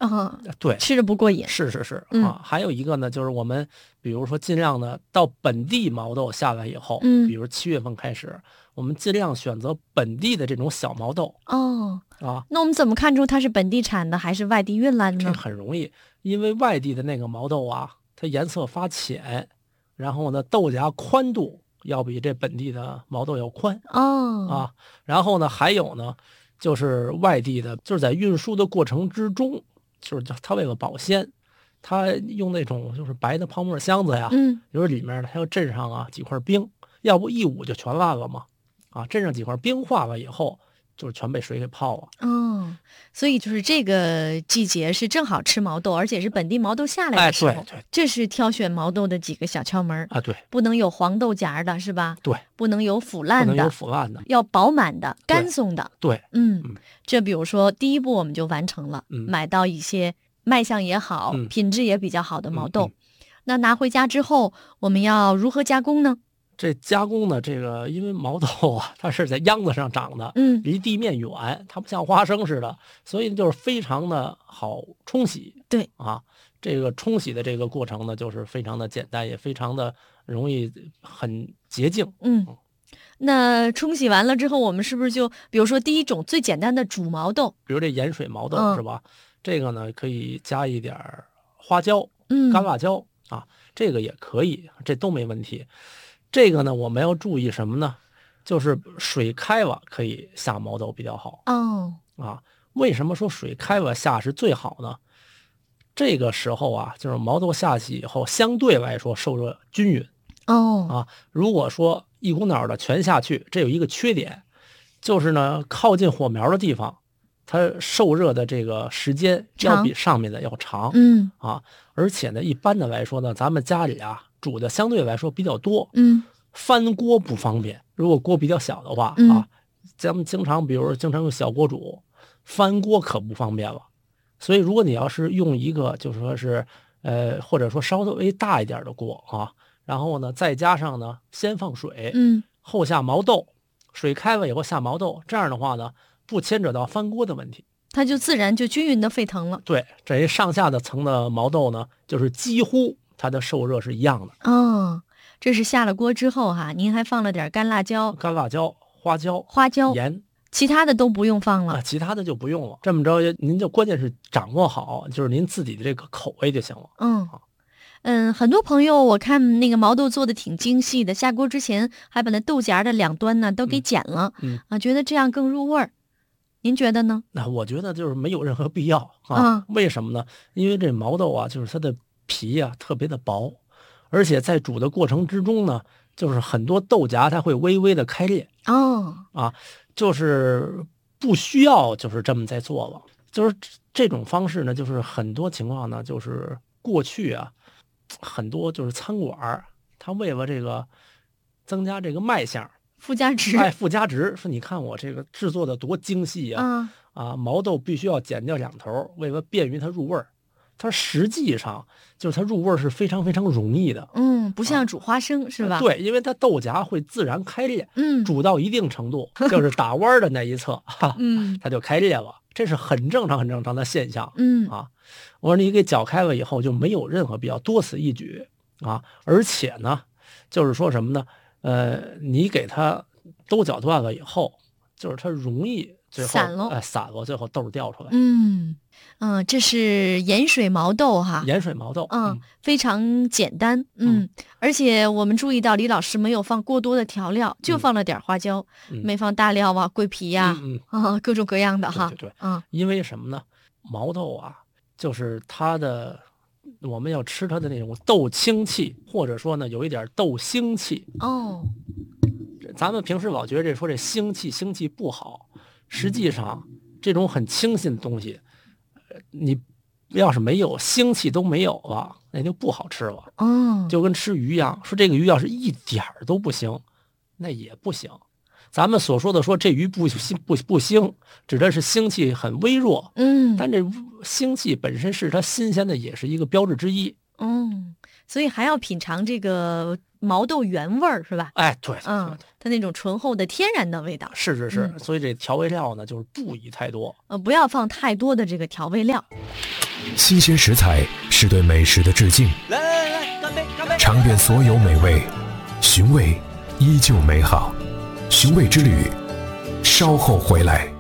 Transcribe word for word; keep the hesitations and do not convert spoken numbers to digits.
啊， 对， 吃着不过瘾。 是是是、 嗯、 啊。还有一个呢，就是我们比如说尽量呢，到本地毛豆下来以后， 嗯， 比如七月份开始，我们尽量选择本地的这种小毛豆。 哦， 啊， 那我们怎么看出它是本地产的还是外地运来的呢？ 这很容易，因为外地的那个毛豆啊，它颜色发浅，然后呢，豆荚宽度要比这本地的毛豆要宽。 哦， 啊，然后呢，还有呢，就是外地的，就是在运输的过程之中，就是它为了保鲜，它用那种就是白的泡沫箱子呀， 嗯， 比如里面呢，它要镇上啊几块冰，要不一捂就全烂了嘛。啊，镇上几块冰化了以后，就是全被水给泡了。 哦，所以就是这个季节是正好吃毛豆，而且是本地毛豆下来的时候。 哎、对对， 这是挑选毛豆的几个小窍门啊，对， 不能有黄豆荚的，是吧？ 对， 不能有腐烂的， 不能有腐烂的， 要饱满的、干松的。 对， 嗯， 嗯这比如说第一步我们就完成了， 嗯、 买到一些卖相也好、 嗯、 品质也比较好的毛豆。 嗯嗯、 那拿回家之后，我们要如何加工呢？ 这加工呢，这个因为毛豆啊，它是在秧子上长的， 嗯， 离地面远，它不像花生似的，所以就是非常的好冲洗。 对啊，这个冲洗的这个过程呢，就是非常的简单，也非常的容易，很洁净。 嗯，那冲洗完了之后，我们是不是就比如说第一种最简单的煮毛豆， 比如这盐水毛豆、 嗯、 是吧？这个呢可以加一点花椒、 嗯、 干辣椒啊，这个也可以，这都没问题。这个呢，我们要注意什么呢？就是水开了可以下毛豆比较好。 哦， 啊，为什么说水开了下是最好呢？这个时候啊，就是毛豆下去以后，相对来说受热均匀。 哦， 啊，如果说一股脑的全下去，这有一个缺点，就是呢，靠近火苗的地方，它受热的这个时间要比上面的要长。 嗯， 啊，而且呢，一般的来说呢，咱们家里啊煮的相对来说比较多。 嗯， 翻锅不方便，如果锅比较小的话、 嗯、 啊，咱们经常比如经常用小锅煮，翻锅可不方便了。所以如果你要是用一个就是说是呃或者说稍微大一点的锅啊，然后呢再加上呢先放水， 嗯， 后下毛豆，水开了以后下毛豆，这样的话呢不牵扯到翻锅的问题， 它就自然就均匀的沸腾了。 对，这一上下的层的毛豆呢，就是几乎它的受热是一样的。 哦，这是下了锅之后哈，您还放了点干辣椒、 干辣椒、花椒、 花椒、 盐， 其他的都不用放了。 啊，其他的就不用了。这么着，您就关键是掌握好，就是您自己的这个口味就行了。 嗯嗯，很多朋友我看那个毛豆做的挺精细的，下锅之前还把那豆荚的两端呢都给剪了， 嗯啊，觉得这样更入味儿。您觉得呢？ 那我觉得就是没有任何必要啊。 嗯、 为什么呢？因为这毛豆啊，就是它的皮啊特别的薄，而且在煮的过程之中呢，就是很多豆荚它会微微的开裂。 哦， 啊，就是不需要就是这么在做了。就是这种方式呢，就是很多情况呢，就是过去啊，很多就是餐馆它为了这个增加这个卖相。 附加值， 哎，附加值，说你看我这个制作的多精细啊！ 嗯、 啊，毛豆必须要剪掉两头，为了便于它入味儿。它实际上就是它入味儿是非常非常容易的。 嗯，不像煮花生、啊、是吧？ 对，因为它豆荚会自然开裂， 嗯， 煮到一定程度，就是打弯的那一侧，哈， 嗯， 它就开裂了，这是很正常、很正常的现象。 嗯啊，我说你给搅开了以后就没有任何必要多此一举啊，而且呢，就是说什么呢？呃，你给它都搅断了以后，就是它容易最后散了， 哎，散了，最后豆掉出来。 嗯嗯，这是盐水毛豆哈， 盐水毛豆， 嗯， 嗯非常简单，嗯， 嗯而且我们注意到李老师没有放过多的调料，就放了点花椒， 嗯、 没放大料啊、桂皮呀、啊， 嗯嗯、啊，各种各样的哈， 对对对， 嗯， 因为什么呢？毛豆啊，就是它的。我们要吃它的那种豆清气，或者说呢，有一点豆腥气。 哦， 咱们平时老觉得这说这腥气腥气不好，实际上这种很清新的东西，你要是没有腥气都没有了，那就不好吃了。 哦， 就跟吃鱼一样，说这个鱼要是一点儿都不腥，那也不行。咱们所说的说这鱼不腥不不腥，指的是腥气很微弱， 嗯， 但这腥气本身是它新鲜的，也是一个标志之一。 嗯，所以还要品尝这个毛豆原味儿，是吧？ 哎，对， 嗯，它那种醇厚的天然的味道。 是是是， 嗯、 所以这调味料呢，就是不宜太多， 呃，不要放太多的这个调味料。 新鲜食材是对美食的致敬。 来来来，干杯干杯！ 尝遍所有美味，寻味依旧美好。寻味之旅，稍后回来。